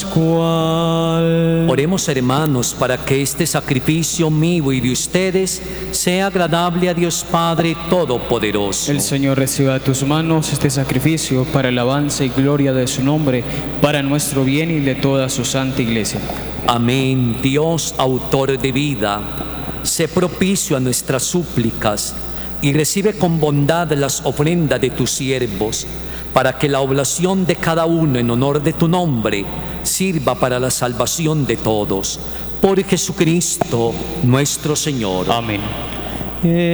Pascual. Oremos, hermanos, para que este sacrificio mío y de ustedes sea agradable a Dios Padre Todopoderoso. El Señor reciba de tus manos este sacrificio para el avance y gloria de su nombre, para nuestro bien y de toda su santa Iglesia. Amén. Dios, autor de vida, sé propicio a nuestras súplicas y recibe con bondad las ofrendas de tus siervos, para que la oblación de cada uno en honor de tu nombre sirva para la salvación de todos. Por Jesucristo nuestro Señor. Amén.